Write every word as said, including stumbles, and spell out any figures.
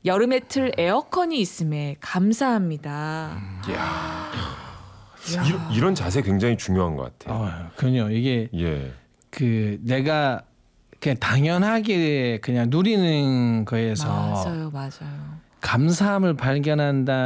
여름에 틀 에어컨이 있음에 감사합니다. 이야. 이런, 이런 자세 굉장히 중요한 것 같아요. 어, 그럼요. 이게 예. 그 내가 그냥 당연하게 그냥 누리는 거에서 맞아요, 맞아요. 감사함을 발견한다.